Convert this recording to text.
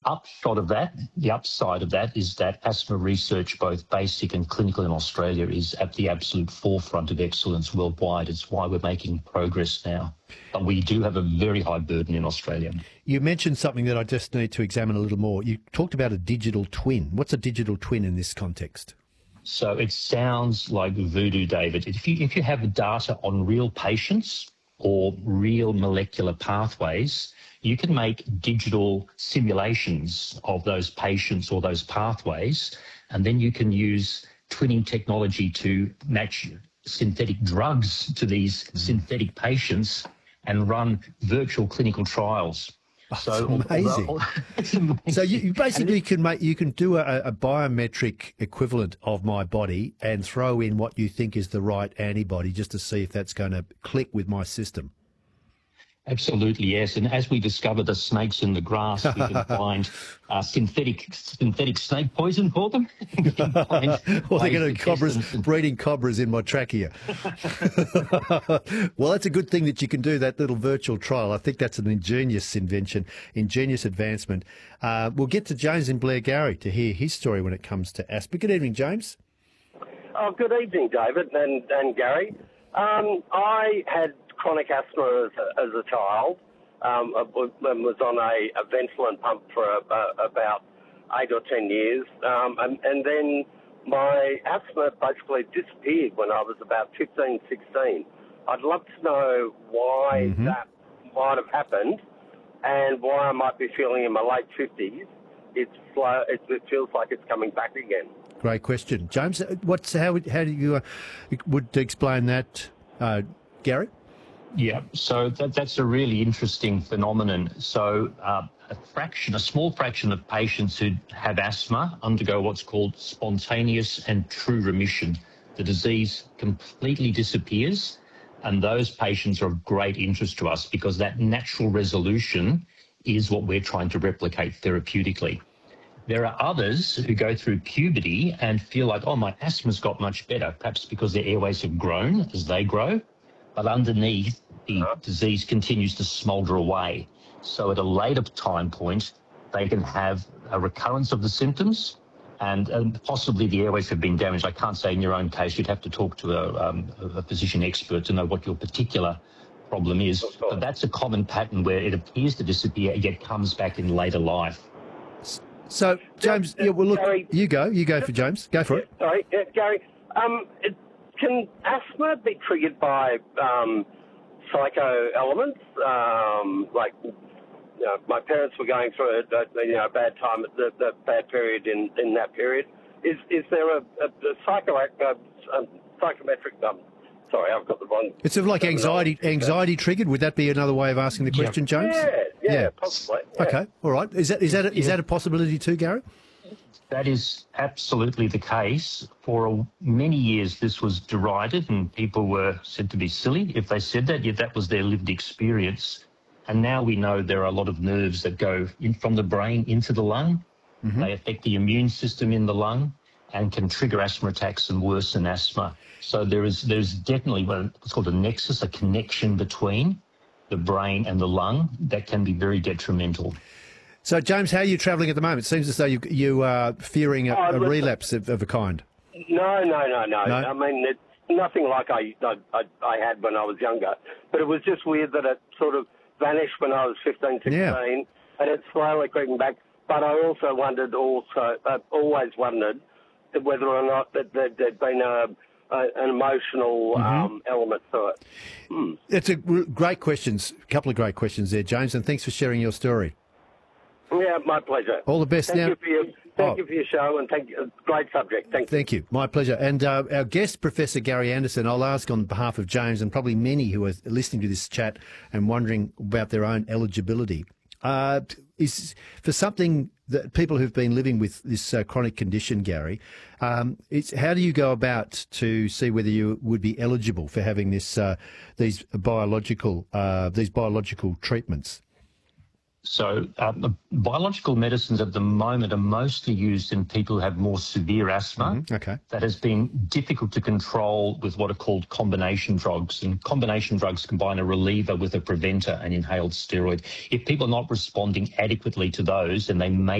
the upside of that is that asthma research, both basic and clinical in Australia, is at the absolute forefront of excellence worldwide. It's why we're making progress now. But we do have a very high burden in Australia. You mentioned something that I just need to examine a little more. You talked about a digital twin. What's a digital twin in this context? So it sounds like voodoo, David. If you have data on real patients or real molecular pathways, you can make digital simulations of those patients or those pathways, and then you can use twinning technology to match synthetic drugs to these synthetic patients and run virtual clinical trials. So amazing. It's amazing. So you basically you can do a biometric equivalent of my body and throw in what you think is the right antibody just to see if that's going to click with my system. Absolutely, yes. And as we discover the snakes in the grass, we can find synthetic snake poison for them. Well, they're going to breeding cobras in my trachea. Well, that's a good thing that you can do that little virtual trial. I think that's an ingenious invention, ingenious advancement. We'll get to James in Blairgowrie to hear his story when it comes to asthma. Good evening, James. Oh, good evening, David and Gary. I had chronic asthma as a child. Was on a Ventolin pump for about 8 or 10 years. And then my asthma basically disappeared when I was about 15, 16. I'd love to know why that might have happened and why I might be feeling in my late 50s. It feels like it's coming back again. Great question. James, how do you would explain that, Gary? Yeah, so that's a really interesting phenomenon. So a small fraction of patients who have asthma undergo what's called spontaneous and true remission. The disease completely disappears, and those patients are of great interest to us because that natural resolution is what we're trying to replicate therapeutically. There are others who go through puberty and feel like, oh, my asthma's got much better, perhaps because their airways have grown as they grow, but underneath the disease continues to smoulder away. So at a later time point, they can have a recurrence of the symptoms and possibly the airways have been damaged. I can't say in your own case, you'd have to talk to a physician expert to know what your particular problem is. But that's a common pattern where it appears to disappear yet comes back in later life. So, James, look, Gary, you go for James. Go for it. Sorry, Gary. Can asthma be triggered by psycho elements? Like, my parents were going through a bad time at the bad period in that period. Is there a psychometric? Sorry, I've got the wrong. It's sort of like anxiety triggered. Would that be another way of asking the question, James? Yeah, possibly. Yeah. Okay, all right. Is that a possibility too, Gary? That is absolutely the case. For many years, this was derided and people were said to be silly if they said that, yet that was their lived experience. And now we know there are a lot of nerves that go in from the brain into the lung. They affect the immune system in the lung and can trigger asthma attacks and worsen asthma. So there's definitely what's called a nexus, a connection between the brain and the lung that can be very detrimental. So, James, how are you travelling at the moment? It seems as though you are fearing a relapse of a kind. No. I mean, it's nothing like I had when I was younger. But it was just weird that it sort of vanished when I was 15, 16, and it's slowly creeping back. But I also always wondered whether or not that there'd been an emotional element to it. It's a great questions, a couple of great questions there, James, and thanks for sharing your story. Yeah, my pleasure. All the best. Thank you for your show, and great subject. Thank you. Thank you. My pleasure. And our guest, Professor Gary Anderson, I'll ask on behalf of James and probably many who are listening to this chat and wondering about their own eligibility, is for something that people who've been living with this chronic condition, Gary, it's how do you go about to see whether you would be eligible for having these biological treatments? So biological medicines at the moment are mostly used in people who have more severe asthma. Okay. That has been difficult to control with what are called combination drugs. And combination drugs combine a reliever with a preventer, an inhaled steroid. If people are not responding adequately to those, then they may